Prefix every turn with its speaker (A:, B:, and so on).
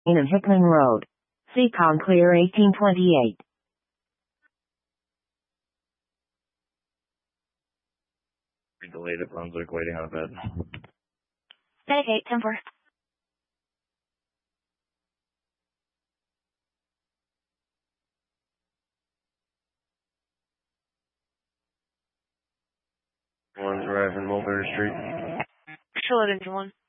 A: and Hickman Road. Seacon Clear 1828.
B: Delayed at Brunswick, waiting on a bed.
C: Dedicate, temper.
B: One's arriving Mulberry Street.
C: Charlotte Engine 1.